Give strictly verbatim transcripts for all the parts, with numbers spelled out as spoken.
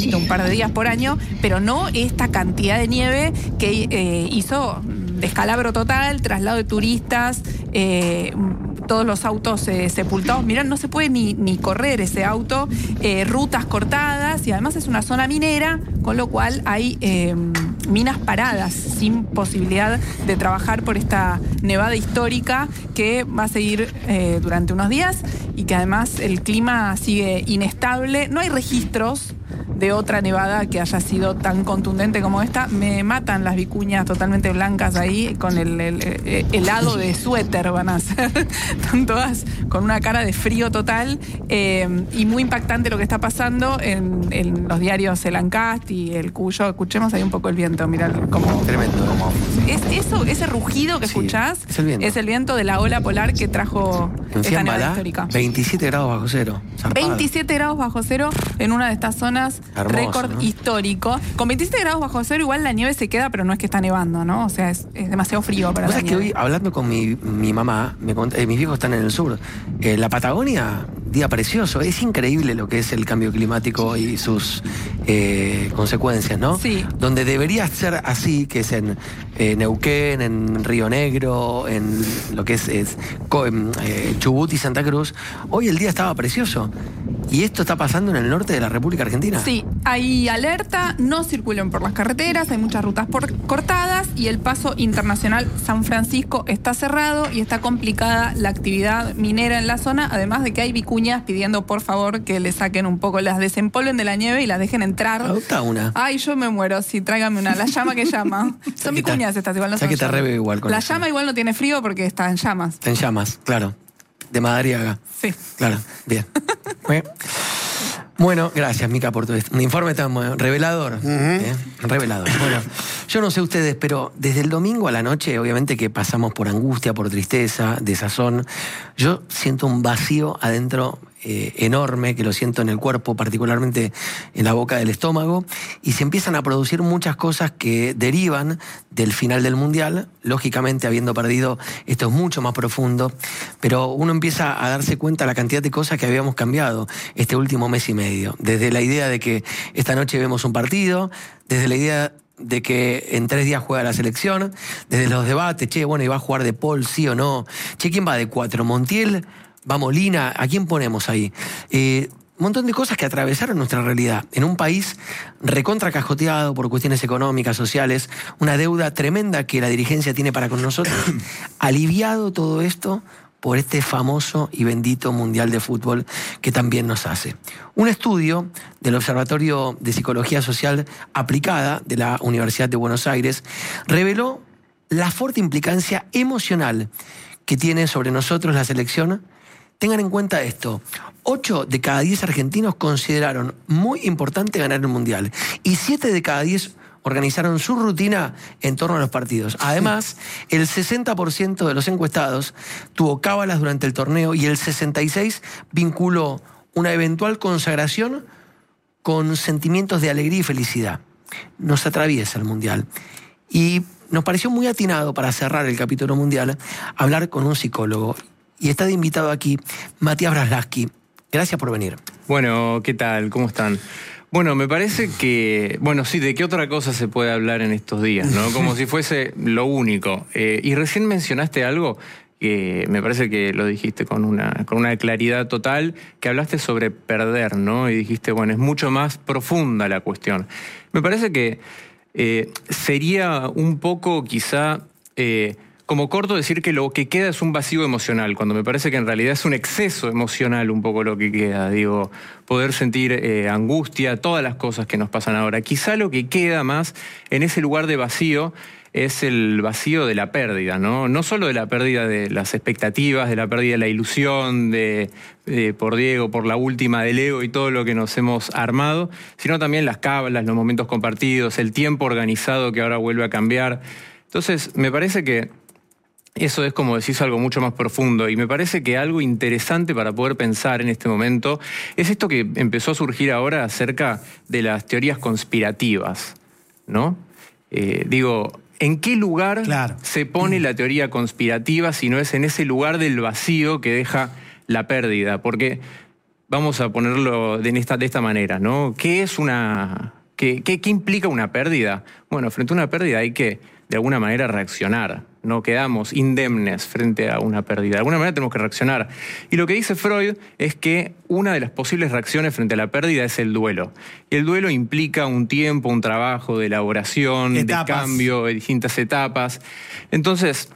poquito, un par de días por año, pero no esta cantidad de nieve que eh, hizo descalabro total, traslado de turistas, eh, todos los autos eh, sepultados. Mirá, no se puede ni, ni correr ese auto, eh, rutas cortadas, y además es una zona minera, con lo cual hay eh, minas paradas, sin posibilidad de trabajar por esta nevada histórica que va a seguir eh, durante unos días, y que además el clima sigue inestable. No hay registros de otra nevada que haya sido tan contundente como esta. Me matan las vicuñas totalmente blancas ahí, con el, el, el helado de suéter van a ser. Están todas con una cara de frío total, eh, y muy impactante lo que está pasando en, en los diarios El Ancast y El Cuyo. Escuchemos ahí un poco el viento, mirá cómo... Tremendo. Cómo, es, eso, ese rugido que sí, escuchás es el, viento. es el viento de la ola polar que trajo en esta nevada histórica. veintisiete grados bajo cero. Zarpado. veintisiete grados bajo cero en una de estas zonas. Hermoso, récord, ¿no?, histórico. Con veintisiete grados bajo cero igual la nieve se queda, pero no es que está nevando, ¿no? O sea, es, es demasiado frío para la nieve. nieve. Que hoy, hablando con mi, mi mamá, me cont- eh, mis viejos están en el sur, eh, la Patagonia, día precioso. Es increíble lo que es el cambio climático y sus eh, consecuencias, ¿no? Sí. Donde debería ser así, que es en eh, Neuquén, en Río Negro, en lo que es, es eh, Chubut y Santa Cruz, hoy el día estaba precioso. ¿Y esto está pasando en el norte de la República Argentina? Sí, hay alerta, no circulen por las carreteras, hay muchas rutas por, cortadas, y el paso internacional San Francisco está cerrado y está complicada la actividad minera en la zona, además de que hay vicuñas pidiendo por favor que le saquen un poco, las desempolven de la nieve y las dejen entrar. Adopta una. Ay, yo me muero, sí, tráigame una. La llama que llama. Son vicuñas estas, igual no son llamas. Rebe igual con la eso. llama igual no tiene frío porque está en llamas. Está en llamas, claro. De Madariaga. Sí. Claro, bien. Bueno, gracias, Mica, por todo esto. Un informe tan revelador. Uh-huh. ¿eh? Revelador. Bueno, yo no sé ustedes, pero desde el domingo a la noche, obviamente que pasamos por angustia, por tristeza, desazón. Yo siento un vacío adentro eh, enorme, que lo siento en el cuerpo, particularmente en la boca del estómago, y se empiezan a producir muchas cosas que derivan del final del Mundial. Lógicamente, habiendo perdido, esto es mucho más profundo, pero uno empieza a darse cuenta de la cantidad de cosas que habíamos cambiado este último mes y medio. Desde la idea de que esta noche vemos un partido, desde la idea de que en tres días juega la selección, desde los debates, che, bueno, ¿y va a jugar De Paul, sí o no? Che, ¿quién va de cuatro? ¿Montiel? ¿Va Molina? ¿A quién ponemos ahí? Eh, un montón de cosas que atravesaron nuestra realidad. En un país recontra cajoteado por cuestiones económicas, sociales, una deuda tremenda que la dirigencia tiene para con nosotros. Aliviado todo esto por este famoso y bendito Mundial de Fútbol que también nos hace. Un estudio del Observatorio de Psicología Social Aplicada de la Universidad de Buenos Aires reveló la fuerte implicancia emocional que tiene sobre nosotros la selección. Tengan en cuenta esto, ocho de cada diez argentinos consideraron muy importante ganar el Mundial y siete de cada diez organizaron su rutina en torno a los partidos. Además, el sesenta por ciento de los encuestados tuvo cábalas durante el torneo y el sesenta y seis por ciento vinculó una eventual consagración con sentimientos de alegría y felicidad. Nos atraviesa el Mundial. Y nos pareció muy atinado para cerrar el capítulo Mundial hablar con un psicólogo. Y está de invitado aquí Matías Braslaski. Gracias por venir. Bueno, ¿qué tal? ¿Cómo están? Bueno, me parece que... Bueno, sí, ¿de qué otra cosa se puede hablar en estos días, no? Como si fuese lo único. Eh, y recién mencionaste algo que me parece que lo dijiste con una, con una claridad total, que hablaste sobre perder, ¿no? Y dijiste, bueno, es mucho más profunda la cuestión. Me parece que eh, sería un poco, quizá... Eh, como corto decir que lo que queda es un vacío emocional, cuando me parece que en realidad es un exceso emocional un poco lo que queda. Digo, poder sentir eh, angustia, todas las cosas que nos pasan ahora. Quizá lo que queda más en ese lugar de vacío es el vacío de la pérdida, ¿no? No solo de la pérdida de las expectativas, de la pérdida de la ilusión, de, de por Diego, por la última del ego y todo lo que nos hemos armado, sino también las cábalas, los momentos compartidos, el tiempo organizado que ahora vuelve a cambiar. Entonces, me parece que eso es, como decís, algo mucho más profundo, y me parece que algo interesante para poder pensar en este momento es esto que empezó a surgir ahora acerca de las teorías conspirativas, ¿no? Eh, digo, ¿en qué lugar claro. se pone la teoría conspirativa si no es en ese lugar del vacío que deja la pérdida? Porque vamos a ponerlo de esta, de esta manera, ¿no? ¿Qué es una... ¿Qué, qué, qué implica una pérdida? Bueno, frente a una pérdida hay que, de alguna manera, reaccionar. No quedamos indemnes frente a una pérdida. De alguna manera tenemos que reaccionar. Y lo que dice Freud es que una de las posibles reacciones frente a la pérdida es el duelo. Y el duelo implica un tiempo, un trabajo de elaboración, etapas. de cambio, de distintas etapas. Entonces,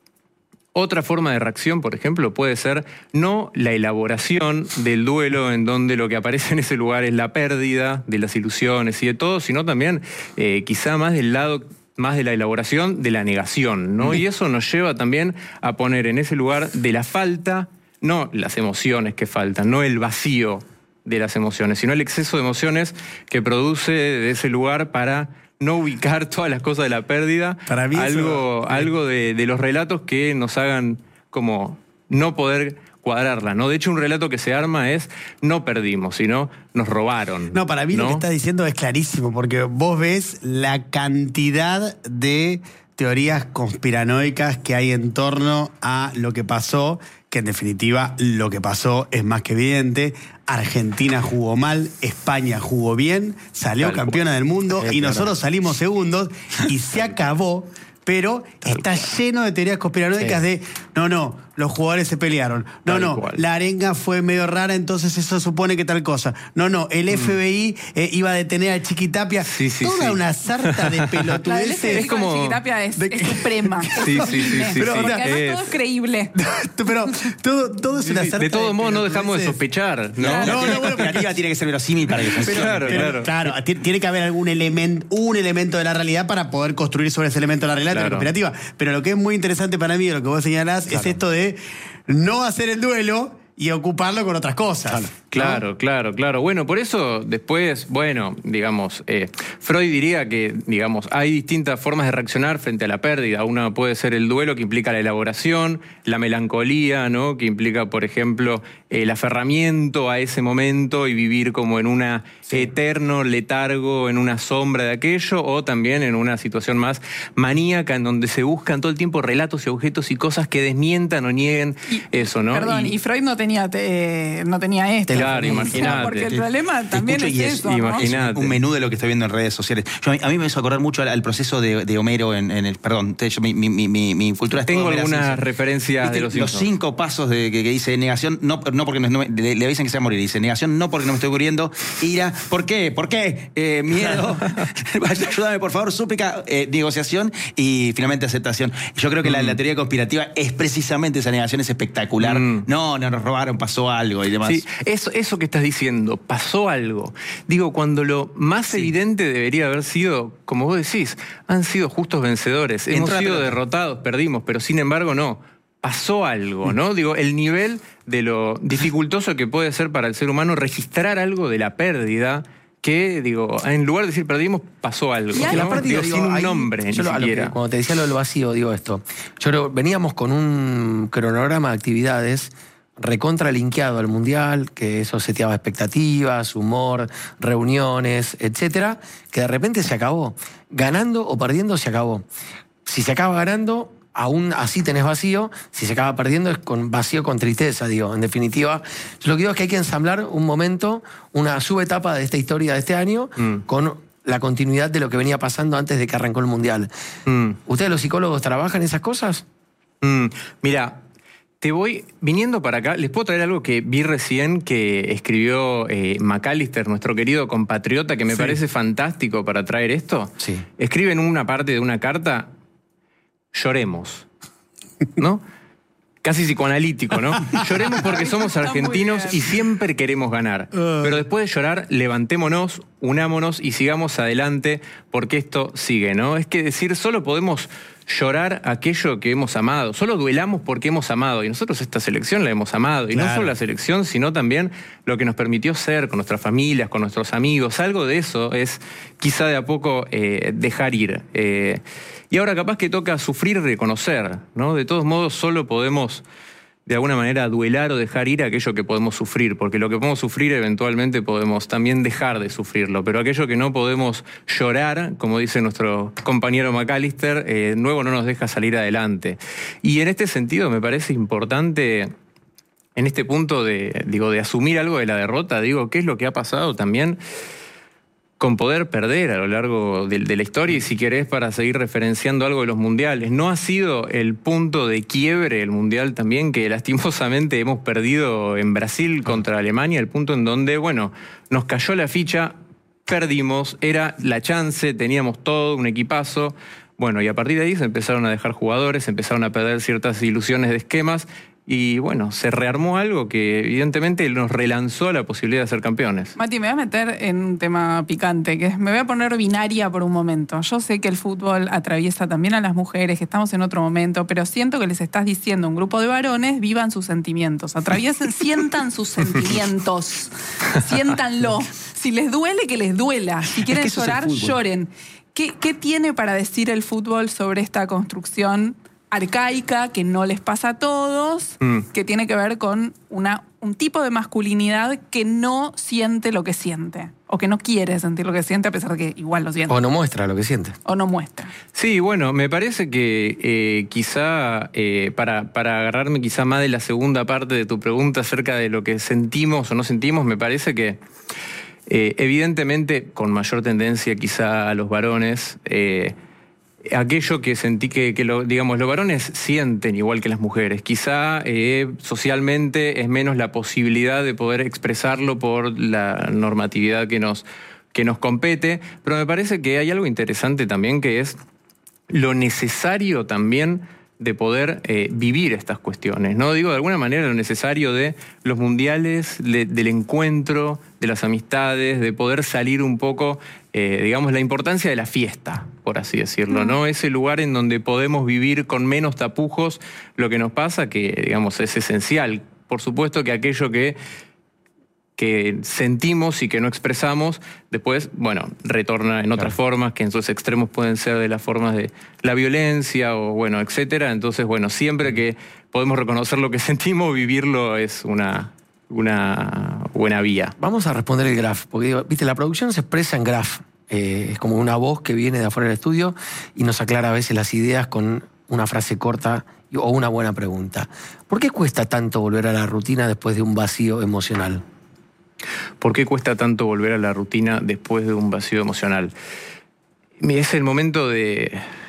otra forma de reacción, por ejemplo, puede ser no la elaboración del duelo en donde lo que aparece en ese lugar es la pérdida de las ilusiones y de todo, sino también eh, quizá más del lado más de la elaboración de la negación, ¿no? Y eso nos lleva también a poner en ese lugar de la falta, no las emociones que faltan, no el vacío de las emociones, sino el exceso de emociones que produce de ese lugar para no ubicar todas las cosas de la pérdida, para mí algo, eso... algo de, de los relatos que nos hagan como no poder cuadrarla, ¿no? De hecho, un relato que se arma es no perdimos, sino nos robaron. No, para mí ¿no? lo que estás diciendo es clarísimo, porque vos ves la cantidad de teorías conspiranoicas que hay en torno a lo que pasó, que en definitiva lo que pasó es más que evidente. Argentina jugó mal, España jugó bien, salió Tal campeona cual. del mundo eh, y claro. nosotros salimos segundos y se acabó, pero Tal está cual. lleno de teorías conspiranoicas sí. de no, no, los jugadores se pelearon. No, tal no, cual. la arenga fue medio rara, entonces eso supone que tal cosa. No, no, el F B I eh, iba a detener a Chiquitapia. Sí, sí, Toda sí. una sarta de pelotudeces. La del F B I es como Chiquitapia es, de... es suprema. Sí, sí, sí. sí, pero, sí. Porque además es... todo es creíble. Pero todo, todo es una sí, sí. sarta de todos de modos no dejamos de sospechar. No, claro. no, no, bueno, pero tiene que ser verosímil para que funcione. Claro, pero, claro. Claro, tiene que haber algún elemento, un elemento de la realidad para poder construir sobre ese elemento de la realidad claro. de la conspirativa. Pero lo que es muy interesante para mí, lo que vos señalás, claro. es esto de no hacer el duelo y ocuparlo con otras cosas. Claro, ¿no? claro, claro, claro. Bueno, por eso después, bueno, digamos, eh, Freud diría que, digamos, hay distintas formas de reaccionar frente a la pérdida. Una puede ser el duelo, que implica la elaboración, la melancolía, ¿no? Que implica, por ejemplo, el aferramiento a ese momento y vivir como en un sí. eterno letargo, en una sombra de aquello, o también en una situación más maníaca, en donde se buscan todo el tiempo relatos y objetos y cosas que desmientan o nieguen y, eso, ¿no? Perdón, y, y Freud no tenía, te, no tenía esto. Claro, imagínate. Porque el problema también es, es eso, imagínate. ¿no? Un menú de lo que estoy viendo en redes sociales. Yo, a mí me hizo acordar mucho al, al proceso de, de Homero en, en el... Perdón, yo, mi, mi, mi, mi cultura es Tengo todo algunas referencias de los Los Simpsons. cinco pasos de, que, que dice negación, no, no porque no, no, le, le avisan que se va a morir. Dice negación, no porque no me estoy muriendo. Ira, ¿por qué? ¿Por qué? Eh, miedo. Ayúdame, por favor. Súplica, eh, negociación y finalmente aceptación. Yo creo que mm. la, la teoría conspirativa es precisamente esa negación, es espectacular. Mm. No, no nos robaron, pasó algo y demás. Sí, eso, eso que estás diciendo, pasó algo. Digo, cuando lo más sí. evidente debería haber sido, como vos decís, han sido justos vencedores. Hemos Entra sido derrotados, perdimos, pero sin embargo no. Pasó algo, ¿no? Digo, el nivel de lo dificultoso que puede ser para el ser humano registrar algo de la pérdida, que, digo, en lugar de decir perdimos, pasó algo. ¿no? La pérdida, digo, digo, sin un ahí, nombre, yo ni lo, siquiera. Que, cuando te decía lo del vacío, digo esto. Yo creo, veníamos con un cronograma de actividades recontra linkeado al Mundial, que eso seteaba expectativas, humor, reuniones, etcétera, que de repente se acabó. Ganando o perdiendo se acabó. Si se acaba ganando, aún así tenés vacío. Si se acaba perdiendo es con vacío con tristeza, digo. En definitiva, yo lo que digo es que hay que ensamblar un momento, una subetapa de esta historia de este año, mm. con la continuidad de lo que venía pasando antes de que arrancó el Mundial. Mm. ¿Ustedes los psicólogos trabajan esas cosas? Mm. Mira, te voy, viniendo para acá, les puedo traer algo que vi recién que escribió eh, Macalister, nuestro querido compatriota, que me sí. parece fantástico para traer esto. Sí. Escribe en una parte de una carta: lloremos, ¿no? Casi psicoanalítico, ¿no? Lloremos porque somos argentinos y siempre queremos ganar. Pero después de llorar, levantémonos, unámonos y sigamos adelante porque esto sigue, ¿no? Es que decir, solo podemos llorar aquello que hemos amado. Solo duelamos porque hemos amado. Y nosotros esta selección la hemos amado. Y claro. no solo la selección, sino también lo que nos permitió ser con nuestras familias, con nuestros amigos. Algo de eso es quizá de a poco eh, dejar ir. Eh, y ahora capaz que toca sufrir y reconocer, ¿no? De todos modos, solo podemos de alguna manera duelar o dejar ir aquello que podemos sufrir, porque lo que podemos sufrir eventualmente podemos también dejar de sufrirlo, pero aquello que no podemos llorar, como dice nuestro compañero Macalister, eh, luego no nos deja salir adelante. Y en este sentido me parece importante en este punto de, digo, de asumir algo de la derrota, digo, ¿qué es lo que ha pasado también con poder perder a lo largo de, de la historia? Y si querés, para seguir referenciando algo de los mundiales, ¿no ha sido el punto de quiebre el mundial también que lastimosamente hemos perdido en Brasil contra Alemania? El punto en donde, bueno, nos cayó la ficha, perdimos, era la chance, teníamos todo, un equipazo. Bueno, y a partir de ahí se empezaron a dejar jugadores, se empezaron a perder ciertas ilusiones de esquemas y bueno, se rearmó algo que evidentemente nos relanzó la posibilidad de ser campeones. Mati, me voy a meter en un tema picante, que es, me voy a poner binaria por un momento. Yo sé que el fútbol atraviesa también a las mujeres, que estamos en otro momento, pero siento que les estás diciendo a un grupo de varones, vivan sus sentimientos, atraviesen, sientan sus sentimientos, siéntanlo. Si les duele, que les duela. Si quieren es que llorar, lloren. ¿Qué, ¿Qué tiene para decir el fútbol sobre esta construcción arcaica que no les pasa a todos, mm. que tiene que ver con una, un tipo de masculinidad que no siente lo que siente, o que no quiere sentir lo que siente a pesar de que igual lo siente? O no muestra lo que siente. O no muestra. Sí, bueno, me parece que eh, quizá, eh, para, para agarrarme quizá más de la segunda parte de tu pregunta acerca de lo que sentimos o no sentimos, me parece que Eh, evidentemente, con mayor tendencia quizá a los varones, eh, aquello que sentí que, que lo, digamos, los varones sienten igual que las mujeres. Quizá eh, socialmente es menos la posibilidad de poder expresarlo por la normatividad que nos, que nos compete, pero me parece que hay algo interesante también, que es lo necesario también de poder eh, vivir estas cuestiones, ¿no? Digo, de alguna manera lo necesario de los mundiales, de, del encuentro, de las amistades, de poder salir un poco, eh, digamos, la importancia de la fiesta, por así decirlo, ¿no? Ese lugar en donde podemos vivir con menos tapujos lo que nos pasa, que, digamos, es esencial. Por supuesto que aquello que que sentimos y que no expresamos, después, bueno, retorna en otras claro. formas, que en sus extremos pueden ser de las formas de la violencia o, bueno, etcétera. Entonces, bueno, siempre que podemos reconocer lo que sentimos, vivirlo es una, una buena vía. Vamos a responder el graf, porque, digo, viste, la producción se expresa en graf. Eh, es como una voz que viene de afuera del estudio y nos aclara a veces las ideas con una frase corta o una buena pregunta. ¿Por qué cuesta tanto volver a la rutina después de un vacío emocional? ¿Por qué cuesta tanto volver a la rutina después de un vacío emocional? Es el momento de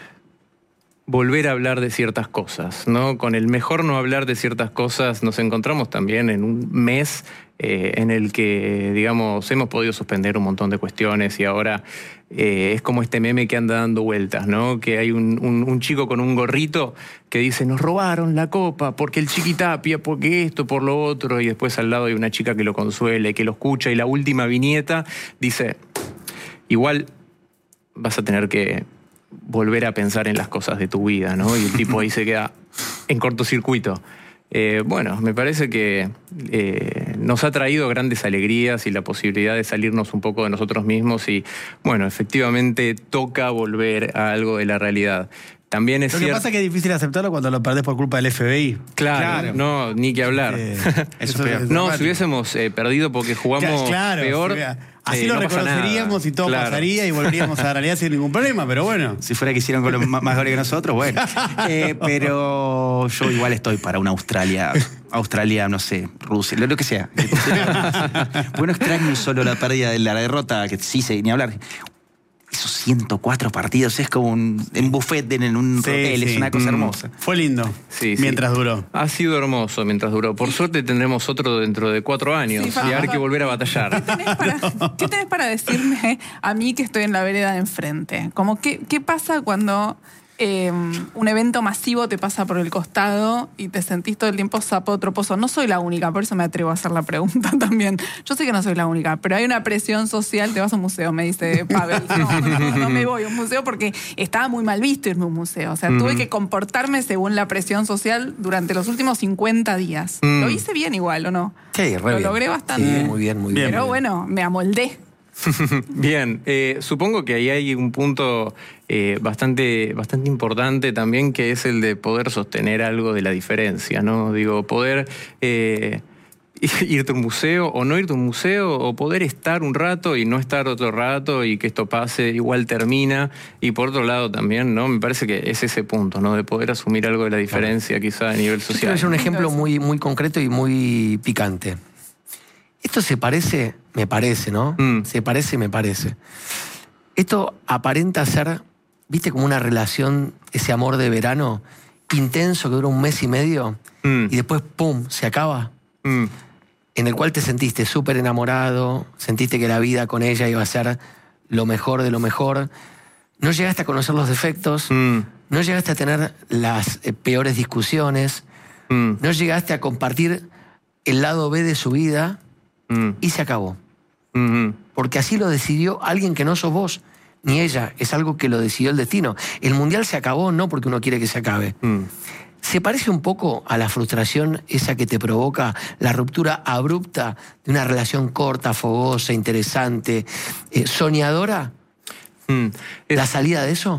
volver a hablar de ciertas cosas, ¿no? Con el mejor no hablar de ciertas cosas nos encontramos también en un mes eh, en el que, digamos, hemos podido suspender un montón de cuestiones y ahora eh, es como este meme que anda dando vueltas, ¿no? Que hay un, un, un chico con un gorrito que dice, nos robaron la copa porque el Chiquitapia, porque esto, por lo otro, y después al lado hay una chica que lo consuela y que lo escucha, y la última viñeta dice, igual vas a tener que volver a pensar en las cosas de tu vida, ¿no? Y el tipo ahí se queda en cortocircuito. Eh, bueno, me parece que eh, nos ha traído grandes alegrías y la posibilidad de salirnos un poco de nosotros mismos y, bueno, efectivamente toca volver a algo de la realidad. También es Lo que cierto... pasa es que es difícil aceptarlo cuando lo perdés por culpa del F B I. Claro, claro. No, ni que hablar. Eh, eso es no, si hubiésemos eh, perdido porque jugamos claro, peor... Sí, así eh, lo no reconoceríamos y todo claro. pasaría y volveríamos a la realidad sin ningún problema, pero bueno. Si fuera que hicieron con los más goles que nosotros, bueno. Eh, pero yo igual estoy para una Australia, Australia, no sé, Rusia, lo, lo que sea. Bueno, extraño solo la pérdida de la derrota, que sí sé, ni hablar. Esos ciento cuatro partidos es como un, un buffet en un sí, hotel, sí. es una cosa hermosa. Fue lindo, sí, mientras sí. duró. Ha sido hermoso mientras duró. Por suerte tendremos otro dentro de cuatro años sí, y habrá que volver a batallar. ¿Qué tenés, para, ¿Qué tenés para decirme a mí que estoy en la vereda de enfrente? Como qué, ¿Qué pasa cuando eh, un evento masivo te pasa por el costado y te sentís todo el tiempo sapo troposo? No soy la única, por eso me atrevo a hacer la pregunta también. Yo sé que no soy la única, pero hay una presión social. Te vas a un museo, me dice Pavel. No, no, no me voy a un museo porque estaba muy mal visto irme a un museo. O sea, mm. tuve que comportarme según la presión social durante los últimos cincuenta días. Mm. Lo hice bien igual, ¿o no? Sí, re Lo bien. logré bastante. Sí, muy bien, muy bien. Pero muy bien. bueno, me amoldé. Bien, eh, supongo que ahí hay un punto eh, bastante, bastante importante también, que es el de poder sostener algo de la diferencia, ¿no? Digo, poder eh, irte a un museo o no irte a un museo, o poder estar un rato y no estar otro rato y que esto pase, igual termina. Y por otro lado también, ¿no? Me parece que es ese punto, ¿no? De poder asumir algo de la diferencia, quizá a nivel social. Quiero hacer un ejemplo muy, muy concreto y muy picante. Esto se parece, me parece, ¿no? Mm. Se parece, me parece. Esto aparenta ser, ¿viste? Como una relación, ese amor de verano intenso que dura un mes y medio Mm. y después, ¡pum!, se acaba. Mm. En el cual te sentiste súper enamorado, sentiste que la vida con ella iba a ser lo mejor de lo mejor. No llegaste a conocer los defectos, Mm. no llegaste a tener las eh, peores discusiones, Mm. no llegaste a compartir el lado B de su vida Mm. y se acabó. Mm. Porque así lo decidió alguien que no sos vos, ni ella, es algo que lo decidió el destino. El mundial se acabó no porque uno quiere que se acabe. Mm. ¿Se parece un poco a la frustración esa que te provoca la ruptura abrupta de una relación corta, fogosa, interesante, eh, soñadora? Mm. Es- ¿La salida de eso?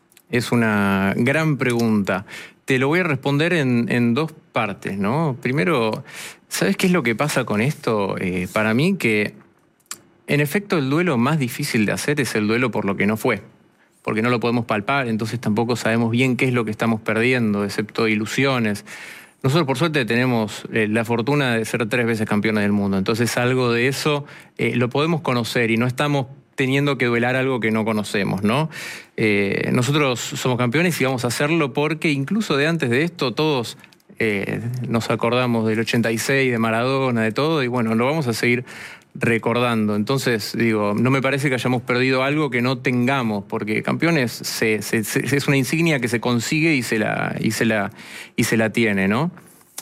Es una gran pregunta. Te lo voy a responder en, en dos partes, ¿no? Primero, ¿sabes qué es lo que pasa con esto? Eh, para mí que, en efecto, el duelo más difícil de hacer es el duelo por lo que no fue. Porque no lo podemos palpar, entonces tampoco sabemos bien qué es lo que estamos perdiendo, excepto ilusiones. Nosotros, por suerte, tenemos eh, la fortuna de ser tres veces campeones del mundo. Entonces, algo de eso eh, lo podemos conocer y no estamos teniendo que duelar algo que no conocemos, ¿no? Eh, nosotros somos campeones y vamos a hacerlo porque incluso de antes de esto todos eh, nos acordamos del ochenta y seis, de Maradona, de todo, y bueno, lo vamos a seguir recordando. Entonces, digo, no me parece que hayamos perdido algo que no tengamos, porque campeones se, se, se, es una insignia que se consigue y se la, y se la, y se la tiene, ¿no?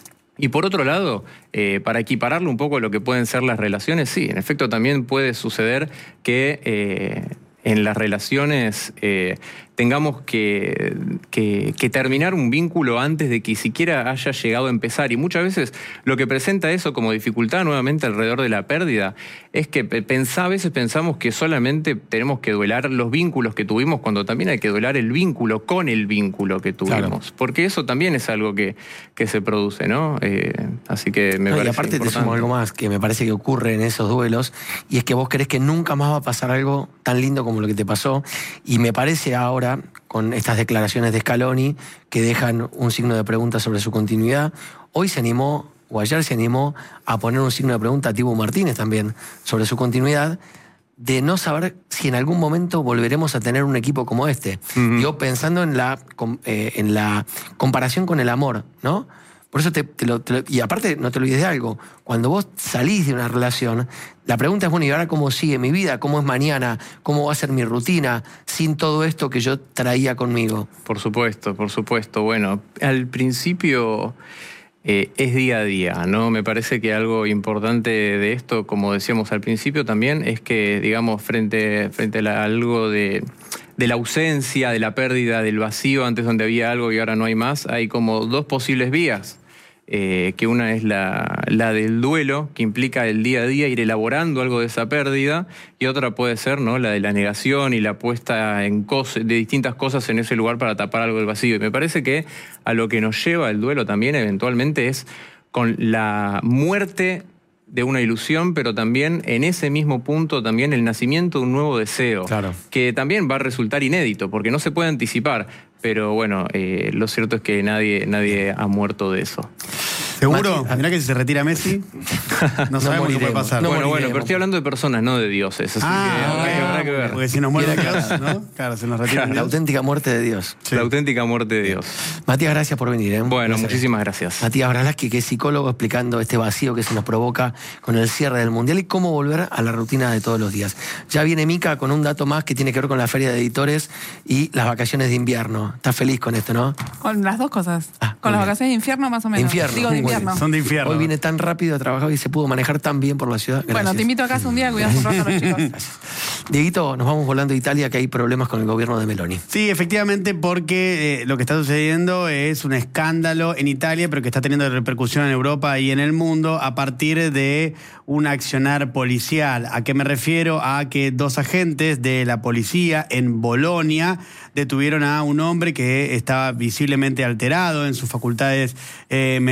Y por otro lado, eh, para equipararlo un poco a lo que pueden ser las relaciones, sí, en efecto también puede suceder que eh, en las relaciones eh, tengamos que, que, que terminar un vínculo antes de que siquiera haya llegado a empezar. Y muchas veces lo que presenta eso como dificultad nuevamente alrededor de la pérdida es que pensá, a veces pensamos que solamente tenemos que duelar los vínculos que tuvimos cuando también hay que duelar el vínculo con el vínculo que tuvimos. Claro. Porque eso también es algo que, que se produce, ¿no? Eh, así que me no, parece y aparte importante. te sumo algo más que me parece que ocurre en esos duelos, y es que vos crees que nunca más va a pasar algo tan lindo como lo que te pasó, y me parece ahora, con estas declaraciones de Scaloni, que dejan un signo de pregunta sobre su continuidad, hoy se animó, o ayer se animó, a poner un signo de pregunta a Tibu Martínez también, sobre su continuidad, de no saber si en algún momento volveremos a tener un equipo como este. Uh-huh. Yo pensando en la, eh, en la comparación con el amor, ¿no? Por eso te, te, lo, te lo... Y aparte, no te olvides de algo. Cuando vos salís de una relación, la pregunta es, bueno, ¿y ahora cómo sigue mi vida? ¿Cómo es mañana? ¿Cómo va a ser mi rutina sin todo esto que yo traía conmigo? Por supuesto, por supuesto. Bueno, al principio eh, es día a día, ¿no? Me parece que algo importante de esto, como decíamos al principio también, es que, digamos, frente, frente a la, algo de... de la ausencia, de la pérdida, del vacío, antes donde había algo y ahora no hay más, hay como dos posibles vías. Eh, que una es la, la del duelo, que implica el día a día ir elaborando algo de esa pérdida, y otra puede ser, ¿no?, la de la negación y la puesta en cosas, de distintas cosas en ese lugar para tapar algo del vacío. Y me parece que a lo que nos lleva el duelo también eventualmente es con la muerte de una ilusión, pero también en ese mismo punto también el nacimiento de un nuevo deseo, claro, que también va a resultar inédito, porque no se puede anticipar, pero bueno, eh, lo cierto es que nadie, nadie ha muerto de eso. ¿Seguro? Mirá que si se retira Messi, no sabemos qué puede pasar. No, bueno, moriremos. bueno, pero estoy hablando de personas, no de dioses, así ah, que habrá, habrá que ver. Porque si nos muere Dios, ¿no? Claro, se nos retira La Dios. auténtica muerte de Dios. Sí. La auténtica muerte de Dios. Matías, gracias por venir. ¿eh? Bueno, gracias. muchísimas gracias. Matías Bralaski, que es psicólogo, explicando este vacío que se nos provoca con el cierre del Mundial y cómo volver a la rutina de todos los días. Ya viene Mica con un dato más que tiene que ver con la Feria de Editores y las vacaciones de invierno. ¿Estás feliz con esto, no? Con las dos cosas. Ah, con las bien. vacaciones de infierno más o menos. Infierno. Digo de Muy invierno. Son de infierno. Hoy viene tan rápido a trabajar y se pudo manejar tan bien por la ciudad. Gracias. Bueno, te invito a casa un día, cuidás un rato a los chicos. Gracias. Dieguito, nos vamos volando a Italia, que hay problemas con el gobierno de Meloni. Sí, efectivamente, porque eh, lo que está sucediendo es un escándalo en Italia, pero que está teniendo repercusión en Europa y en el mundo a partir de un accionar policial. ¿A qué me refiero? A que dos agentes de la policía en Bolonia detuvieron a un hombre que estaba visiblemente alterado en sus facultades eh, mentales.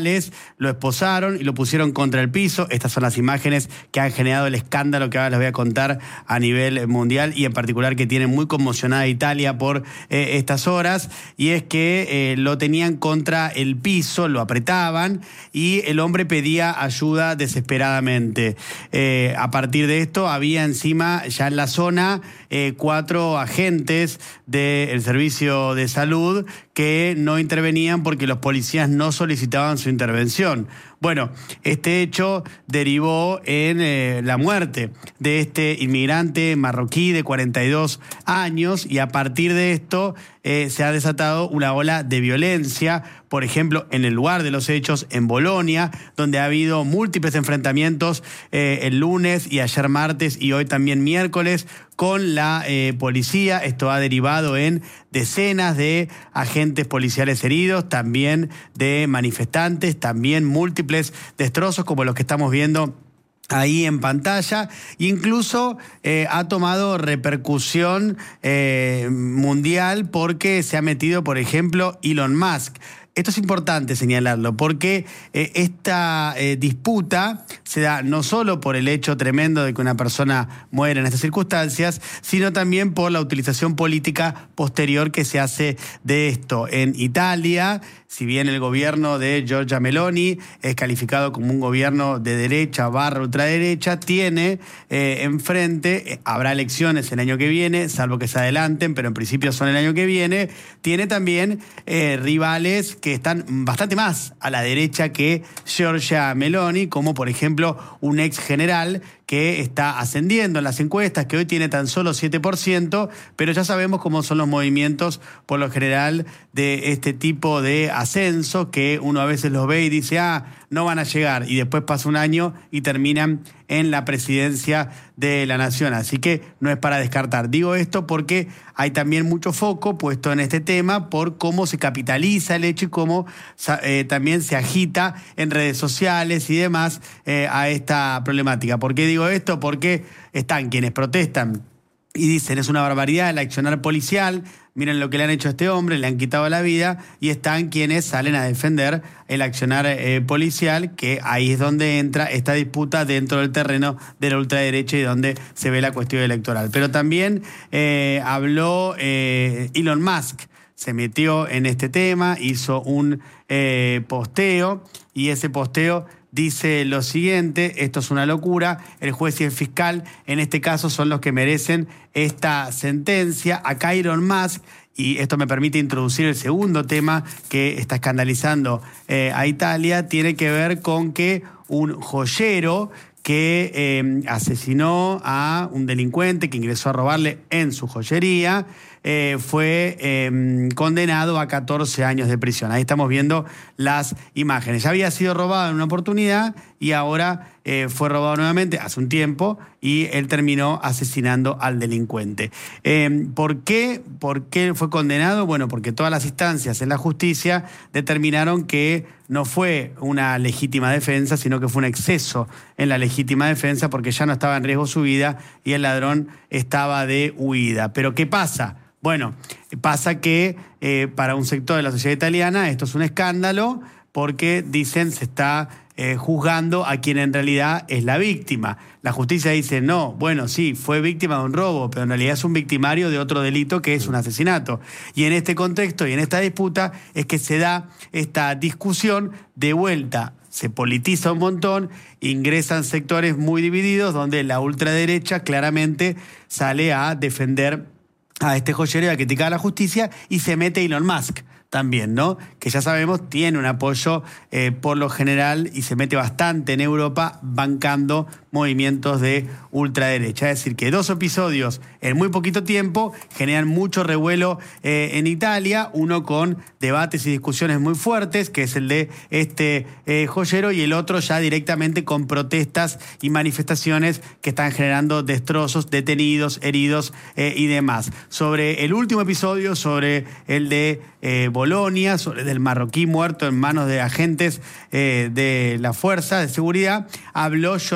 rivales lo esposaron y lo pusieron contra el piso. Estas son las imágenes que han generado el escándalo que ahora les voy a contar a nivel mundial y en particular que tiene muy conmocionada Italia por eh, estas horas. Y es que eh, lo tenían contra el piso, lo apretaban y el hombre pedía ayuda desesperadamente. Eh, a partir de esto había encima ya en la zona eh, cuatro agentes del servicio de salud que no intervenían porque los policías no solicitaban su intervención. Bueno, este hecho derivó en eh, la muerte de este inmigrante marroquí de cuarenta y dos años y a partir de esto eh, se ha desatado una ola de violencia, por ejemplo, en el lugar de los hechos, en Bolonia, donde ha habido múltiples enfrentamientos eh, el lunes y ayer martes y hoy también miércoles con la eh, policía. Esto ha derivado en decenas de agentes policiales heridos, también de manifestantes, también múltiples destrozos como los que estamos viendo ahí en pantalla. Incluso eh, ha tomado repercusión eh, mundial porque se ha metido, por ejemplo, Elon Musk. Esto es importante señalarlo porque eh, esta eh, disputa se da no solo por el hecho tremendo de que una persona muere en estas circunstancias, sino también por la utilización política posterior que se hace de esto. En Italia, si bien el gobierno de Giorgia Meloni es calificado como un gobierno de derecha barra ultraderecha, tiene eh, enfrente, eh, habrá elecciones el año que viene, salvo que se adelanten, pero en principio son el año que viene, tiene también eh, rivales que están bastante más a la derecha que Giorgia Meloni, como por ejemplo un ex general que está ascendiendo en las encuestas, que hoy tiene tan solo siete por ciento, pero ya sabemos cómo son los movimientos por lo general de este tipo de ascenso, que uno a veces los ve y dice, ah, no van a llegar, y después pasa un año y terminan en la presidencia de la nación. Así que no es para descartar. Digo esto porque hay también mucho foco puesto en este tema por cómo se capitaliza el hecho y cómo eh, también se agita en redes sociales y demás eh, a esta problemática. ¿Por qué digo esto? Porque están quienes protestan y dicen es una barbaridad el accionar policial, miren lo que le han hecho a este hombre, le han quitado la vida, y están quienes salen a defender el accionar eh, policial, que ahí es donde entra esta disputa dentro del terreno de la ultraderecha y donde se ve la cuestión electoral. Pero también eh, habló eh, Elon Musk, se metió en este tema, hizo un eh, posteo, y ese posteo dice lo siguiente: esto es una locura, el juez y el fiscal en este caso son los que merecen esta sentencia. Acá Elon Musk, y esto me permite introducir el segundo tema que está escandalizando eh, a Italia, tiene que ver con que un joyero que eh, asesinó a un delincuente que ingresó a robarle en su joyería, eh, fue eh, condenado a catorce años de prisión. Ahí estamos viendo las imágenes. Ya había sido robado en una oportunidad y ahora eh, fue robado nuevamente hace un tiempo y él terminó asesinando al delincuente. Eh, ¿Por qué? ¿Por qué fue condenado? Bueno, porque todas las instancias en la justicia determinaron que no fue una legítima defensa, sino que fue un exceso en la legítima defensa porque ya no estaba en riesgo su vida y el ladrón estaba de huida. ¿Pero qué pasa? Bueno, pasa que eh, para un sector de la sociedad italiana esto es un escándalo porque dicen se está eh, juzgando a quien en realidad es la víctima. La justicia dice, no, bueno, sí, fue víctima de un robo, pero en realidad es un victimario de otro delito que es un asesinato. Y en este contexto y en esta disputa es que se da esta discusión de vuelta. Se politiza un montón, ingresan sectores muy divididos donde la ultraderecha claramente sale a defender a este joyero y a criticar a la justicia, y se mete Elon Musk también, ¿no? Que ya sabemos tiene un apoyo eh, por lo general y se mete bastante en Europa bancando movimientos de ultraderecha. Es decir, que dos episodios en muy poquito tiempo generan mucho revuelo eh, en Italia, uno con debates y discusiones muy fuertes, que es el de este eh, joyero, y el otro ya directamente con protestas y manifestaciones que están generando destrozos, detenidos, heridos eh, y demás. Sobre el último episodio, sobre el de eh, Bolonia, sobre del marroquí muerto en manos de agentes eh, de la fuerza de seguridad, habló Giorgia Meloni,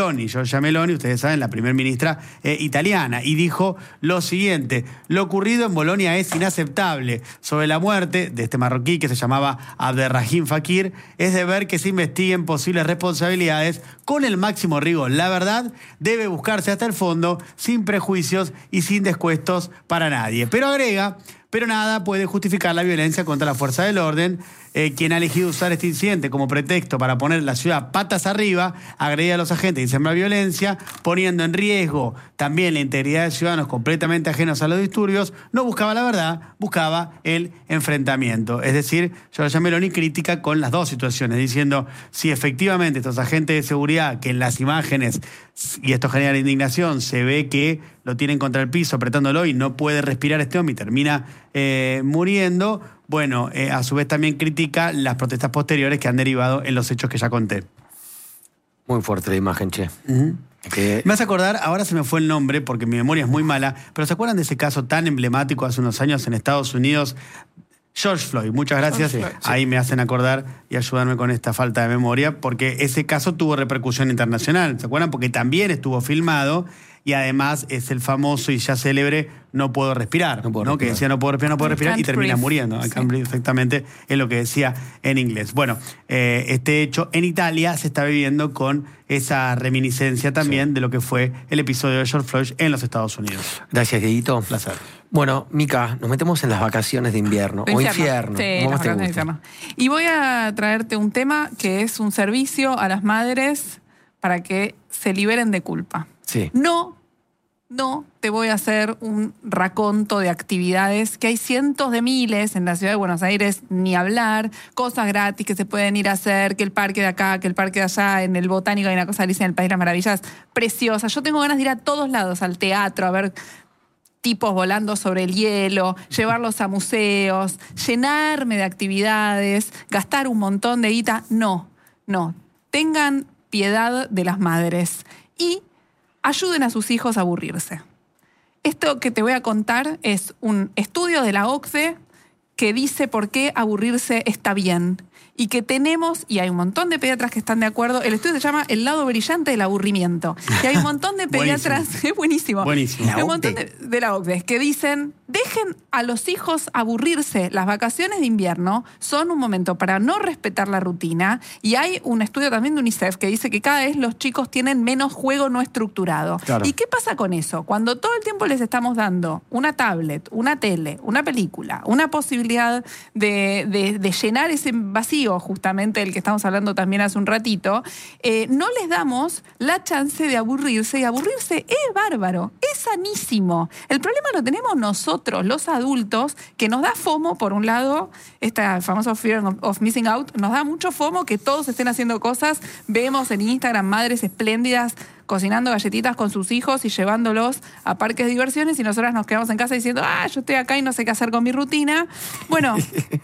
Meloni. Giorgia Meloni, ustedes saben, la primer ministra eh, italiana, y dijo lo siguiente: lo ocurrido en Bolonia es inaceptable. Sobre la muerte de este marroquí que se llamaba Abderrahim Fakir, es de ver que se investiguen posibles responsabilidades con el máximo rigor. La verdad debe buscarse hasta el fondo, sin prejuicios y sin descuestos para nadie. Pero agrega, pero nada puede justificar la violencia contra la fuerza del orden. Eh, quien ha elegido usar este incidente como pretexto para poner la ciudad patas arriba, agredir a los agentes y sembrar violencia, poniendo en riesgo también la integridad de ciudadanos completamente ajenos a los disturbios, no buscaba la verdad, buscaba el enfrentamiento. Es decir, Giorgia Meloni critica con las dos situaciones, diciendo si efectivamente estos agentes de seguridad, que en las imágenes, y esto genera indignación, se ve que lo tienen contra el piso apretándolo y no puede respirar este hombre y termina eh, muriendo. Bueno, eh, a su vez también critica las protestas posteriores que han derivado en los hechos que ya conté. Muy fuerte la imagen, che. Uh-huh. Que... Me vas a acordar, ahora se me fue el nombre porque mi memoria es muy mala, pero ¿se acuerdan de ese caso tan emblemático hace unos años en Estados Unidos? George Floyd, muchas gracias. Floyd, sí. Ahí me hacen acordar y ayudarme con esta falta de memoria, porque ese caso tuvo repercusión internacional, ¿se acuerdan? Porque también estuvo filmado y además es el famoso y ya célebre "no puedo respirar", no puedo ¿no? respirar. Que decía "no puedo respirar, no puedo I respirar" y can't termina breathe. muriendo. I Sí. can't breathe, exactamente, es lo que decía en inglés. Bueno, eh, este hecho en Italia se está viviendo con esa reminiscencia también Sí. de lo que fue el episodio de George Floyd en los Estados Unidos. Gracias, Dieguito. Un placer. Bueno, Mica, nos metemos en las vacaciones de invierno. De o infierno. infierno. Sí, como las más te vacaciones de guste. infierno. Y voy a traerte un tema que es un servicio a las madres para que se liberen de culpa. Sí. No, no te voy a hacer un raconto de actividades, que hay cientos de miles en la ciudad de Buenos Aires, ni hablar, cosas gratis que se pueden ir a hacer, que el parque de acá, que el parque de allá, en el Botánico hay una cosa, Alicia en el País de las Maravillas, preciosa. Yo tengo ganas de ir a todos lados, al teatro, a ver tipos volando sobre el hielo, llevarlos a museos, llenarme de actividades, gastar un montón de guita. No, no. Tengan piedad de las madres y ayuden a sus hijos a aburrirse. Esto que te voy a contar es un estudio de la O C D E que dice por qué aburrirse está bien. Y que tenemos, y hay un montón de pediatras que están de acuerdo, el estudio se llama El lado brillante del aburrimiento. Y hay un montón de pediatras, es buenísimo. Buenísimo. Hay un montón de, de la O C D E que dicen, dejen a los hijos aburrirse. Las vacaciones de invierno son un momento para no respetar la rutina. Y hay un estudio también de UNICEF que dice que cada vez los chicos tienen menos juego no estructurado. Claro. ¿Y qué pasa con eso? Cuando todo el tiempo les estamos dando una tablet, una tele, una película, una posibilidad de, de, de llenar ese vacío, justamente del que estamos hablando también hace un ratito, eh, no les damos la chance de aburrirse, y aburrirse es bárbaro, es sanísimo. El problema lo tenemos nosotros, los adultos, que nos da FOMO, por un lado, esta famosa fear of, of missing out, nos da mucho FOMO que todos estén haciendo cosas. Vemos en Instagram madres espléndidas cocinando galletitas con sus hijos y llevándolos a parques de diversiones, y nosotras nos quedamos en casa diciendo, ah, yo estoy acá y no sé qué hacer con mi rutina. Bueno,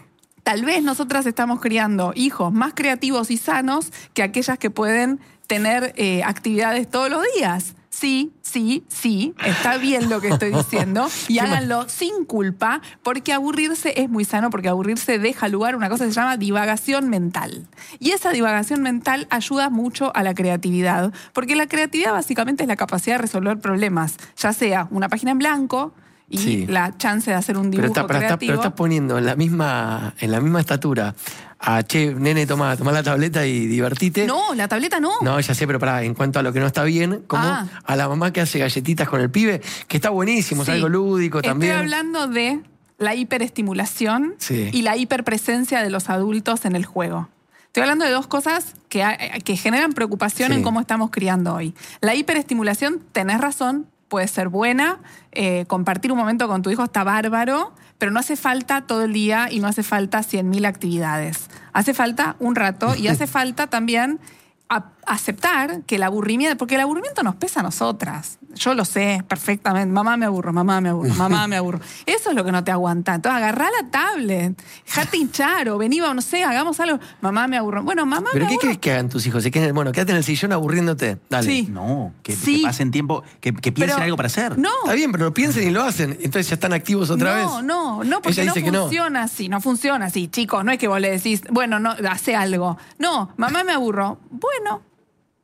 tal vez nosotras estamos criando hijos más creativos y sanos que aquellas que pueden tener eh, actividades todos los días. Sí, sí, sí, está bien lo que estoy diciendo, y háganlo sin culpa, porque aburrirse es muy sano, porque aburrirse deja lugar a una cosa que se llama divagación mental. Y esa divagación mental ayuda mucho a la creatividad, porque la creatividad básicamente es la capacidad de resolver problemas, ya sea una página en blanco y Sí. la chance de hacer un Pero, dibujo está, pero, está- creativo. pero estás poniendo en la misma, en la misma estatura a, che, nene, toma, toma la tableta y divertite. No, la tableta no. No, ya sé, pero pará, en cuanto a lo que no está bien, como Ah. a la mamá que hace galletitas con el pibe, que está buenísimo, Sí. es algo lúdico también. Estoy hablando de la hiperestimulación Sí. y la hiperpresencia de los adultos en el juego. Estoy hablando de dos cosas que, que generan preocupación Sí. en cómo estamos criando hoy. La hiperestimulación, tenés razón, puede ser buena, eh, compartir un momento con tu hijo está bárbaro, pero no hace falta todo el día y no hace falta cien mil actividades. Hace falta un rato y hace falta también a- aceptar que el aburrimiento, porque el aburrimiento nos pesa a nosotras. Yo lo sé perfectamente. Mamá, me aburro, mamá, me aburro, mamá, me aburro. Eso es lo que no te aguanta. Entonces, agarrá la tablet, dejate hinchar, o vení, no sé, hagamos algo. Mamá, me aburro. Bueno, mamá, ¿Pero me qué aburro. crees que hagan tus hijos? Se queden, bueno, quédate en el sillón aburriéndote. Dale. Sí. No, que, Sí. que pasen tiempo, que, que piensen Pero- algo para hacer. No. Está bien, pero lo piensen y lo hacen. Entonces ya están activos otra vez. No, no, no, porque Ella no dice que no. funciona así, no funciona así, chicos. No es que vos le decís, bueno, no, hace algo. No, mamá, me aburro. Bueno,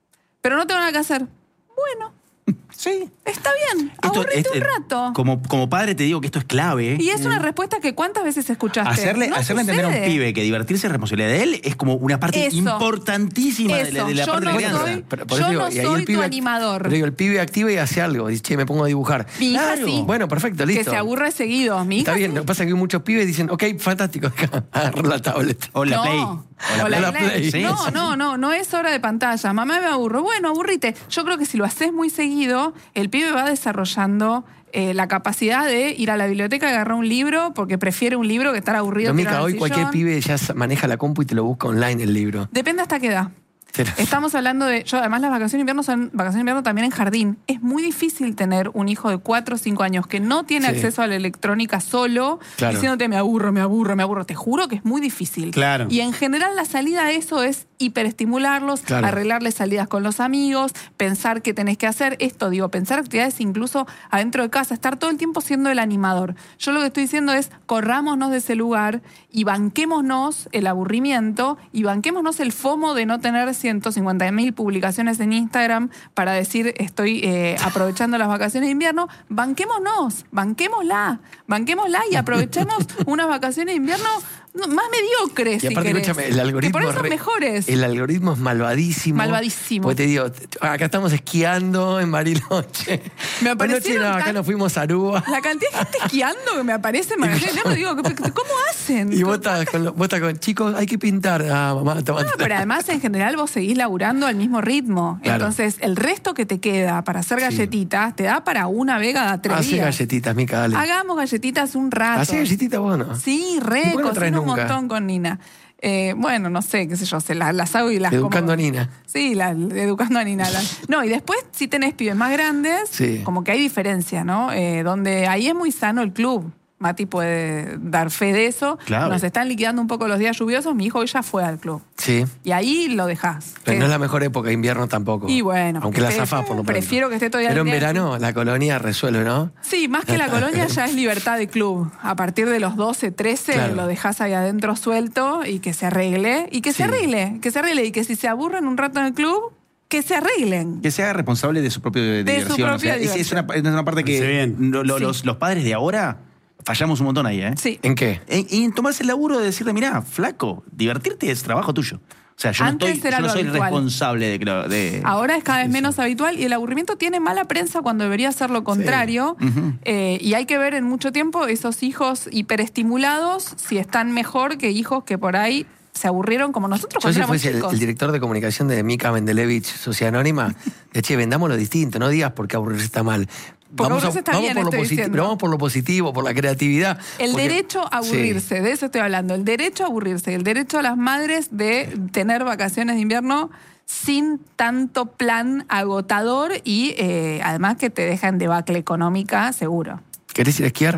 pero no tengo nada que hacer. Bueno, Sí. está bien, Esto aburrite es- un rato. Como, como padre te digo que esto es clave. Y es una respuesta que ¿cuántas veces escuchaste? Hacerle, No hacerle entender a un sucede. pibe que divertirse es responsabilidad de él es como una parte Eso. importantísima de la, Eso, de la yo parte no de crianza. soy- Pero por Yo eso digo, no y ahí soy el pibe, tu animador. pero digo, el pibe activa y hace algo. Dice, che, me pongo a dibujar. Mi hija Claro. sí. Bueno, perfecto, Que listo. se aburre seguido. Mi hija Está bien, sí. lo que pasa es que muchos pibes dicen, ok, fantástico, agarro la tablet. O la no. Play. O la la Play. Play. Sí, no, sí, no, no, no es hora de pantalla. Mamá, me aburro. Bueno, aburrite. Yo creo que si lo haces muy seguido, el pibe va desarrollando eh, la capacidad de ir a la biblioteca y agarrar un libro porque prefiere un libro que estar aburrido. Pero, Mica, tirado en hoy el cualquier sillón. pibe ya sa- maneja la compu y te lo busca online el libro. Depende hasta qué edad. Pero- Estamos hablando de. Yo, además, las vacaciones de invierno son vacaciones de invierno también en jardín. Es muy difícil tener un hijo de cuatro o cinco años que no tiene Sí. acceso a la electrónica solo, Claro. diciéndote me aburro, me aburro, me aburro. Te juro que es muy difícil. Claro. Y en general, la salida a eso es hiperestimularlos, Claro. arreglarles salidas con los amigos, pensar qué tenés que hacer. Esto, digo, pensar actividades incluso adentro de casa, estar todo el tiempo siendo el animador. Yo lo que estoy diciendo es corrámonos de ese lugar y banquémonos el aburrimiento y banquémonos el FOMO de no tener ciento cincuenta mil publicaciones en Instagram para decir estoy eh, aprovechando las vacaciones de invierno. Banquémonos, banquémosla, banquémosla y aprovechemos unas vacaciones de invierno no, más mediocres, Y si aparte, querés. escúchame, el algoritmo. Que por eso re- son mejores. El algoritmo es malvadísimo. Malvadísimo. Porque te digo, t- acá estamos esquiando en Bariloche. Me Anoche aparecieron no, acá tan- nos fuimos a Aruba. La cantidad de gente esquiando que me aparece en magazines, yo digo, ¿cómo hacen? Y vos estás con, lo- vos estás con, chicos, hay que pintar. Ah, mamá, toma. No, pero además en general vos seguís laburando al mismo ritmo. Claro. Entonces, el resto que te queda para hacer galletitas te da para una vega de tres Hace días. galletitas, Mica, dale. Hagamos galletitas un rato. Hace galletitas vos, ¿no? Sí, ¿Y re, por qué no traes cocino un nunca? montón con Nina. Eh, bueno, no sé, qué sé yo, se las, las hago y las Educando como- a Nina. Sí, la- educando a Nina. la- No, y después si tenés pibes más grandes, Sí. como que hay diferencia, ¿no? Eh, donde ahí es muy sano el club. Mati puede dar fe de eso. Claro. Nos están liquidando un poco los días lluviosos. Mi hijo hoy ya fue al club. Sí. Y ahí lo dejás. Pero Que- no es la mejor época de invierno tampoco. Y bueno, Aunque la pre- zafás por lo pronto. prefiero que esté todavía Pero en al día. verano la colonia resuelve, ¿no? Sí, más que la colonia ya es libertad de club. A partir de los doce, trece Claro. lo dejás ahí adentro suelto y que se arregle. Y que Sí. se arregle, que se arregle. Y que si se aburren un rato en el club, que se arreglen. Que sea responsable de su propia De su diversión. O sea, propia es, es una, es una parte que Sí, bien. lo- lo- Sí. los, los padres de ahora fallamos un montón ahí, ¿eh? Sí. ¿En qué? En, y en tomarse el laburo de decirle, mirá, flaco, divertirte es trabajo tuyo. O sea, yo Antes no, estoy, era yo no lo soy habitual. responsable de... que lo- de Ahora es cada vez menos habitual y el aburrimiento tiene mala prensa cuando debería ser lo contrario. Eh, y hay que ver en mucho tiempo esos hijos hiperestimulados si están mejor que hijos que por ahí se aburrieron como nosotros Yo cuando si éramos fuese el, chicos. el director de comunicación de Mica Mendelevich, Sociedad Anónima, de che, vendámoslo distinto, no digas por qué aburrirse está mal. Porque vamos aburrirse está vamos bien, por lo estoy positivo, diciendo. pero vamos por lo positivo, por la creatividad. El porque- derecho a aburrirse, Sí. de eso estoy hablando. El derecho a aburrirse, el derecho a las madres de tener vacaciones de invierno sin tanto plan agotador y eh, además que te deja en debacle económica, seguro. ¿Querés ir a esquiar?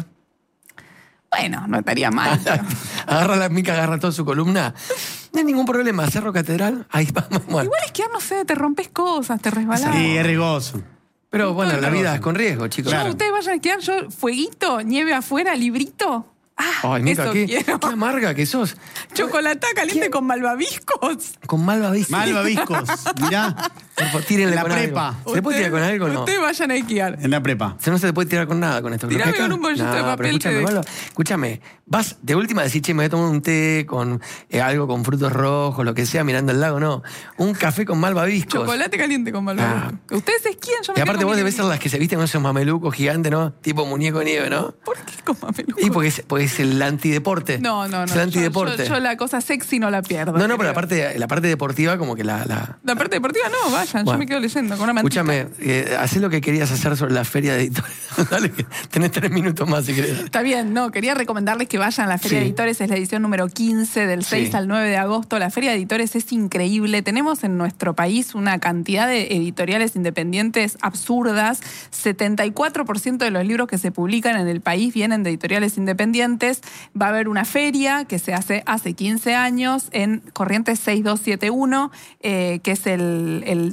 Bueno, no estaría mal. pero- Agarra la Mica, agarra toda su columna. No hay ningún problema. Cerro Catedral, ahí vamos. Bueno. Igual esquiar, no sé, te rompes cosas, te resbalás. Sí, es riesgoso. Pero bueno, Todo la vida hermoso. es con riesgo, chicos. Yo, ustedes vayan a esquiar, yo, fueguito, nieve afuera, librito. Ah, Ay, Mica, eso qué, quiero. qué amarga que sos. Chocolate caliente con malvaviscos. Con malvaviscos. Malvaviscos. Mirá, Por favor, tírenle La con prepa. algo. ¿Se le puede tirar con algo o no? Ustedes vayan a esquiar. en la prepa. Si no se le puede tirar con nada con esto. Tirame ¿Lo que acá? con un bollito de No, papel, pero escúchame, te dejo. Malo, escúchame, vas de última a decir, che, me voy a tomar un té con eh, algo con frutos rojos, lo que sea, mirando el lago, no. Un café con malvaviscos. Chocolate caliente con malvaviscos. Ustedes esquían, yo me Y aparte quedo vos con debes mi- ser las que se visten con esos mamelucos gigantes, ¿no? Tipo muñeco de nieve, ¿no? ¿Por qué con mameluco? Y porque es, porque es el antideporte. No, no, no. Es el Yo- antideporte. Yo, yo la cosa sexy no la pierdo. no, no, pero creo. la parte, la parte deportiva como que la... la... La parte deportiva no, vayan, Bueno. yo me quedo leyendo con una mantita. Escúchame, eh, hacé lo que querías hacer sobre la feria de editores. Dale, que tenés tres minutos más si querés. Está bien, no, quería recomendarles que vayan a la Feria Sí. de Editores, es la edición número quince del seis Sí. al nueve de agosto. La Feria de Editores es increíble. Tenemos en nuestro país una cantidad de editoriales independientes absurdas. setenta y cuatro por ciento de los libros que se publican en el país vienen de editoriales independientes. Va a haber una feria que se hace hace quince años en Corrientes seis dos siete uno, eh, que es el, el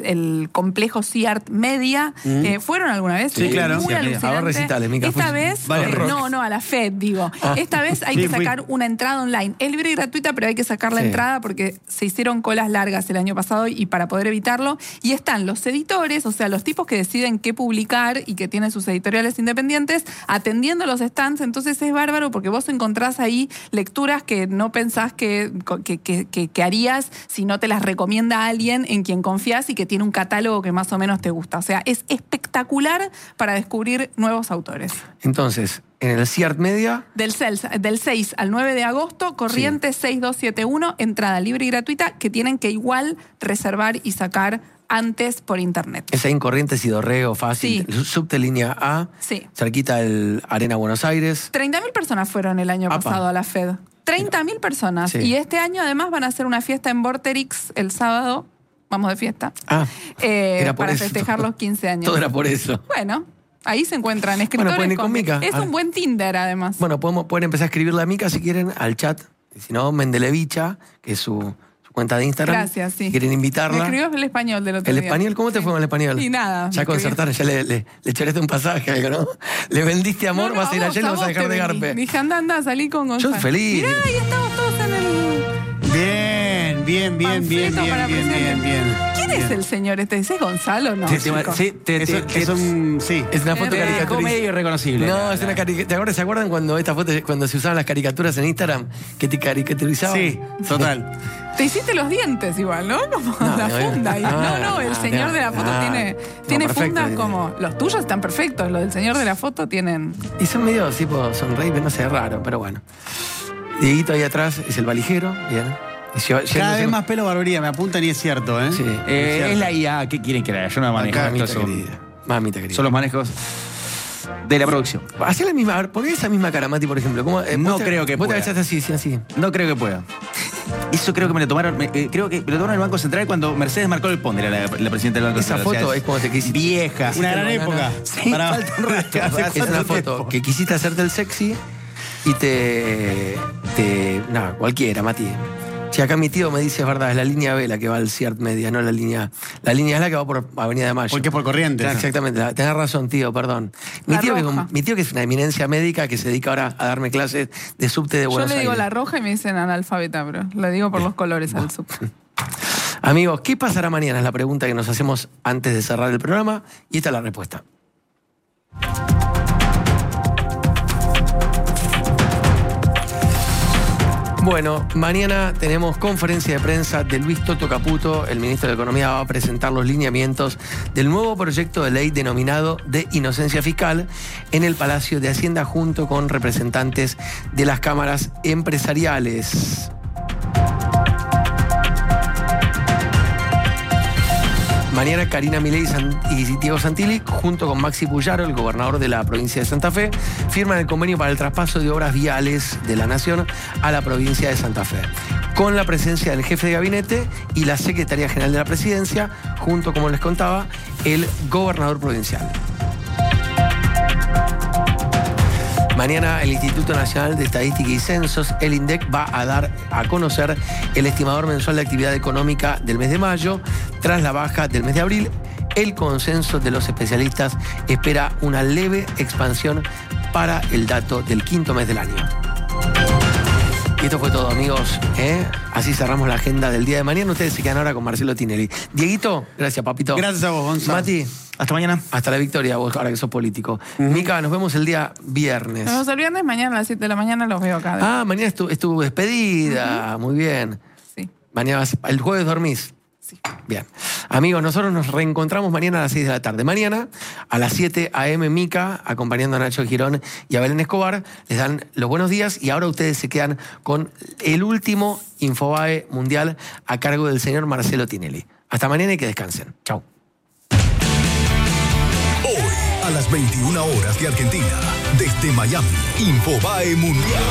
el complejo Ciart Media. Mm. Eh, ¿Fueron alguna vez? Sí, claro. Muy alucinante. Ahora recitales, Mica. Esta vez, vale, eh, no, no, a la F E D, digo. Ah. Esta vez hay sí, que sacar fui. una entrada online. Es libre y gratuita, pero hay que sacar la sí. entrada porque se hicieron colas largas el año pasado y para poder evitarlo. Y están los editores, o sea, los tipos que deciden qué publicar y que tienen sus editoriales independientes, atendiendo los stands. Entonces es bárbaro porque vos encontrás ahí lecturas que no pensás que, que, que, que, que harías si no te las recomienda alguien en quien confías y que tiene un catálogo que más o menos te gusta. O sea, es espectacular para descubrir nuevos autores. Entonces, en el Ciart Media... Del, del seis al nueve de agosto, corriente sí. seis dos siete uno, entrada libre y gratuita, que tienen que igual reservar y sacar antes por internet. Es ahí en Corrientes y Dorrego, fácil. Sí. Subte línea A, sí. cerquita del Arena Buenos Aires. treinta mil personas fueron el año Apa. pasado a la F E D. treinta mil personas. Sí. Y este año además van a hacer una fiesta en Vorterix el sábado. Vamos de fiesta. Ah, eh, era por para eso. festejar los quince años. Todo era por eso. Bueno, ahí se encuentran escritores. Bueno, pueden ir con Mica. Es un buen Tinder, además. Bueno, podemos, pueden empezar a escribirle a Mica si quieren al chat. Si no, Mendelevicha, que es su, su cuenta de Instagram. Gracias, sí. Si quieren invitarla. Me escribió el español del otro ¿El día. español? ¿Cómo te sí. fue con el español? Y nada. Ya concertaron, ya le, le, le echaste un pasaje, algo, ¿no? Le vendiste amor, no, no, vas a ir allá y le vas a dejar de garpe. Dije, anda, anda, salí con Gonzalo. Yo feliz. Mirá, ahí estamos todos en el... Bien, bien, bien, bien, bien, bien, bien, bien. ¿Quién es el señor este? ¿Es Gonzalo o no? Sí, sí, te, es, te, es, un, sí. es una foto eh, caricaturística. medio irreconocible. No, es una caricatura. ¿Te acuerdas, ¿Se acuerdan cuando esta foto, cuando se usaban las caricaturas en Instagram? Que te caricaturizaban. Sí, total. Te hiciste los dientes igual, ¿no? Como no, la no, funda. No, no, no, el señor no, de la foto no, tiene, tiene no, fundas como... Los tuyos están perfectos, los del señor de la foto tienen... Y son medio tipo sonreí, no sé, raro, pero bueno. Dieguito ahí atrás es el valijero, bien. Yo, yo Cada no vez sé... más pelo barbería, me apuntan y es cierto, ¿eh? Sí. Eh, es, cierto. Es la I A, ¿qué quieren que la haga? Yo no me manejo. Mamita son, querida. Mamita querida. Son los manejos de la producción. Hacé la misma, poné esa misma cara, Mati, por ejemplo. ¿Cómo, eh, no te, creo que vos pueda. Vos te agachaste así, así. No creo que pueda. Eso creo que me lo tomaron, me, eh, creo que me lo tomaron en el Banco Central cuando Mercedes Marcó el Pond, era la, la presidenta del Banco Esa Central. Esa foto o sea, es como te quisiste. Vieja. Una gran época. Sí, para falta un rato. Es una foto que quisiste hacerte el sexy y te. te nada, cualquiera, Mati. Si acá mi tío me dice, es verdad, es la línea B la que va al Ciart Media, no la línea A. La línea A es la que va por Avenida de Mayo. Porque es por Corrientes. Claro, exactamente. Tenés razón, tío, perdón. Mi tío, que, mi tío, que es una eminencia médica, que se dedica ahora a darme clases de subte de Buenos Aires. Yo le digo Aires. La roja y me dicen analfabeta, pero le digo por los colores al subte. Amigos, ¿qué pasará mañana? Es la pregunta que nos hacemos antes de cerrar el programa. Y esta es la respuesta. Bueno, mañana tenemos conferencia de prensa de Luis Toto Caputo. El ministro de Economía va a presentar los lineamientos del nuevo proyecto de ley denominado de inocencia fiscal en el Palacio de Hacienda junto con representantes de las cámaras empresariales. Mañana Karina Milei y Diego Santilli, junto con Maxi Puyaro, el gobernador de la provincia de Santa Fe, firman el convenio para el traspaso de obras viales de la Nación a la provincia de Santa Fe, con la presencia del jefe de gabinete y la secretaria general de la presidencia, junto, como les contaba, el gobernador provincial. Mañana el Instituto Nacional de Estadística y Censos, el INDEC, va a dar a conocer el estimador mensual de actividad económica del mes de mayo. Tras la baja del mes de abril, el consenso de los especialistas espera una leve expansión para el dato del quinto mes del año. Y esto fue todo, amigos. ¿eh? Así cerramos la agenda del día de mañana. Ustedes se quedan ahora con Marcelo Tinelli. Dieguito, gracias, papito. Gracias a vos, Gonzalo. Mati. Hasta mañana. Hasta la victoria, vos, ahora que sos político. Uh-huh. Mica, nos vemos el día viernes. Nos vemos el viernes, mañana a las siete de la mañana los veo acá. Ah, mañana es tu, es tu despedida. Uh-huh. Muy bien. Sí. Mañana vas, el jueves dormís. Sí. Bien. Amigos, nosotros nos reencontramos mañana a las seis de la tarde. Mañana, a las siete a eme, Mica, acompañando a Nacho Girón y a Belén Escobar, les dan los buenos días y ahora ustedes se quedan con el último Infobae Mundial a cargo del señor Marcelo Tinelli. Hasta mañana y que descansen. Chau. A las veintiuna horas de Argentina, desde Miami, Infobae Mundial.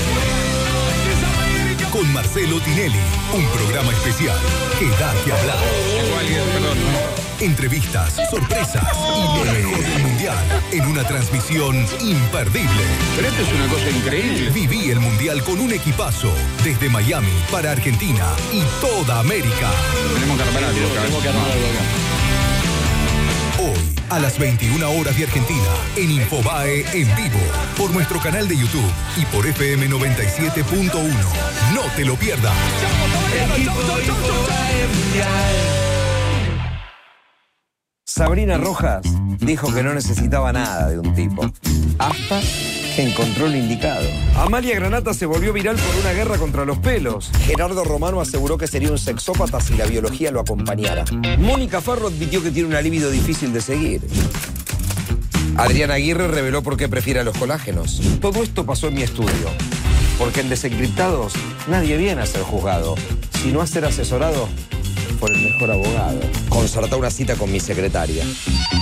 Con Marcelo Tinelli, un programa especial que da que hablar. Entrevistas, sorpresas y lo mejor del Mundial en una transmisión imperdible. Pero esto es una cosa increíble. Viví el Mundial con un equipazo desde Miami para Argentina y toda América. Tenemos que armar algo acá. Tenemos que armar algo acá. A las veintiuna horas de Argentina, en Infobae en vivo, por nuestro canal de YouTube y por F M noventa y siete punto uno. No te lo pierdas. Sabrina Rojas dijo que no necesitaba nada de un tipo, hasta que encontró lo indicado. Amalia Granata se volvió viral por una guerra contra los pelos. Gerardo Romano aseguró que sería un sexópata si la biología lo acompañara. Mónica Farro admitió que tiene una libido difícil de seguir. Adriana Aguirre reveló por qué prefiere a los colágenos. Todo esto pasó en mi estudio, porque en Desencriptados nadie viene a ser juzgado, sino a ser asesorado por el mejor abogado. Concertá una cita con mi secretaria.